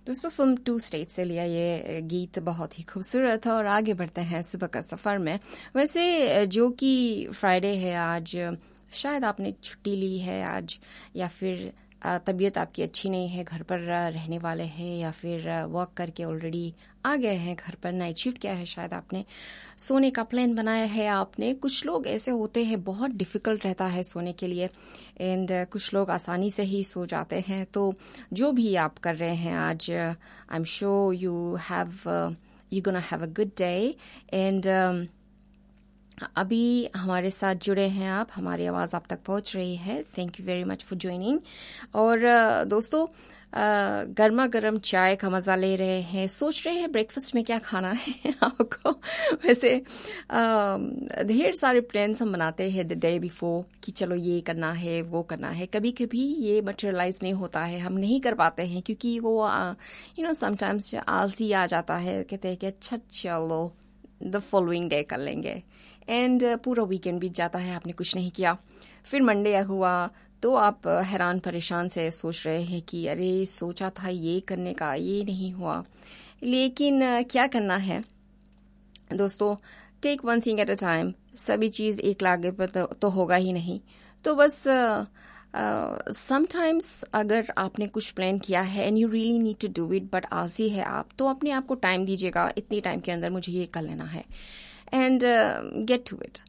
दोस्तों film 2 state से लिया ये गीत बहुत ही खूबसूरत है और आगे बढ़ते हैं सुबह का सफर में। वैसे जो कि फ्राइडे है आज, शायद आपने छुट्टी ली है आज, या फिर तबीयत आपकी अच्छी नहीं है, घर पर रहने वाले हैं, या फिर वर्क करके ऑलरेडी आ गए हैं घर पर, नाइट शिफ्ट किया है, शायद आपने सोने का प्लान बनाया है आपने। कुछ लोग ऐसे होते हैं बहुत डिफिकल्ट रहता है सोने के लिए, एंड कुछ लोग आसानी से ही सो जाते हैं। तो जो भी आप कर रहे हैं आज, I am sure you gonna have a good day. And अभी हमारे साथ जुड़े हैं आप, हमारी आवाज़ आप तक पहुंच रही है। Thank you very much for joining. और दोस्तों गर्मा गर्म चाय का मज़ा ले रहे हैं, सोच रहे हैं ब्रेकफास्ट में क्या खाना है आपको। वैसे ढेर सारे प्लान्स हम बनाते हैं द डे बिफोर कि चलो ये करना है वो करना है। कभी कभी ये मटेरियलाइज नहीं होता है, हम नहीं कर पाते हैं क्योंकि वो समटाइम्स आलसी आ जाता है, कहते हैं कि अच्छा चलो द फॉलोइंग डे कर लेंगे, एंड पूरा वीकेंड बीत जाता है, आपने कुछ नहीं किया। फिर मंडे हुआ तो आप हैरान परेशान से सोच रहे हैं कि अरे सोचा था ये करने का, ये नहीं हुआ। लेकिन क्या करना है दोस्तों, take one thing at a time. सभी चीज़ एक लागे पर तो होगा ही नहीं। तो बस समटाइम्स अगर आपने कुछ प्लान किया है and you really need to do it, but आलसी है आप, तो अपने आप को टाइम दीजिएगा, इतनी टाइम के अंदर मुझे ये कर लेना है, and get to it.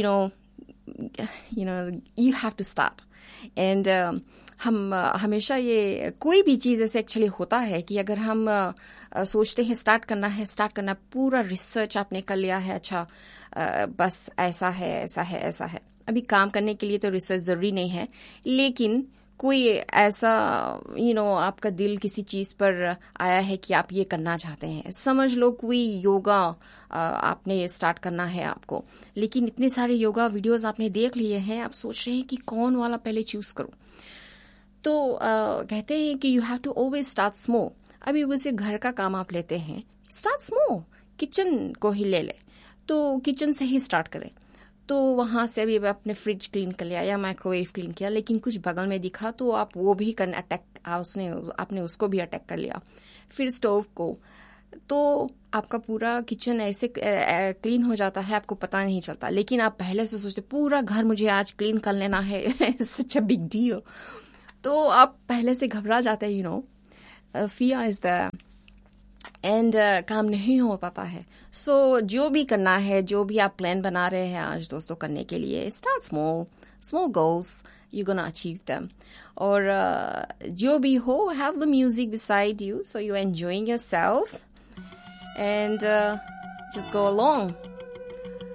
You have to start. And हम हमेशा ये कोई भी चीज़ ऐसे एक्चुअली होता है कि अगर हम सोचते हैं स्टार्ट करना, पूरा रिसर्च आपने कर लिया है, अच्छा बस ऐसा है। अभी काम करने के लिए तो रिसर्च ज़रूरी नहीं है, लेकिन कोई ऐसा आपका दिल किसी चीज़ पर आया है कि आप ये करना चाहते हैं, समझ लो कोई योगा आपने स्टार्ट करना है आपको, लेकिन इतने सारे योगा वीडियोस आपने देख लिए हैं, आप सोच रहे हैं कि कौन वाला पहले चूज करूं। तो कहते हैं कि you have to always start small. अभी वैसे घर का काम आप लेते हैं, स्टार्ट स्मॉल, किचन को ही ले ले, तो किचन से ही स्टार्ट करें। तो वहां से अभी अपने फ्रिज क्लीन कर लिया या माइक्रोवेव क्लीन किया, लेकिन कुछ बगल में दिखा तो आप वो भी आपने उसको भी अटैक कर लिया। फिर स्टोव को, तो आपका पूरा किचन ऐसे क्लीन हो जाता है, आपको पता नहीं चलता। लेकिन आप पहले से सोचते पूरा घर मुझे आज क्लीन कर लेना है, सच अ बिग डील, तो आप पहले से घबरा जाते हैं। फियर इज द एंड काम नहीं हो पाता है। सो जो भी करना है, जो भी आप प्लान बना रहे हैं आज दोस्तों करने के लिए, start small goals, you gonna achieve them. और जो भी हो, have the music beside you so you enjoying yourself and just go along.